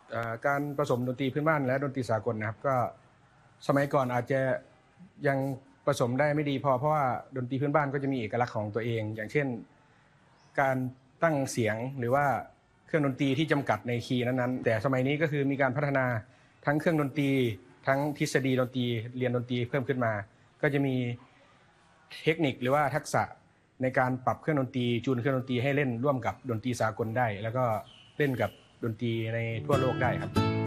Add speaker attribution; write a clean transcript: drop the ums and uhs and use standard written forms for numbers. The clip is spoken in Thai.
Speaker 1: การผสมดนตรีพื้นบ้านและดนตรีสากลนะครับก็สมัยก่อนอาจจะยังผสมได้ไม่ดีพอเพราะว่าดนตรีพื้นบ้านก็จะมีเอกลักษณ์ของตัวเองอย่างเช่นการตั้งเสียงหรือว่าเครื่องดนตรีที่จำกัดในคีย์นั้นๆแต่สมัยนี้ก็คือมีการพัฒนาทั้งเครื่องดนตรีทั้งทฤษฎีดนตรีเรียนดนตรีเพิ่มขึ้นมาก็จะมีเทคนิคหรือว่าทักษะในการปรับเครื่องดนตรีจูนเครื่องดนตรีให้เล่นร่วมกับดนตรีสากลได้แล้วก็เล่นกับดนตรีในทั่วโลกได้ครับ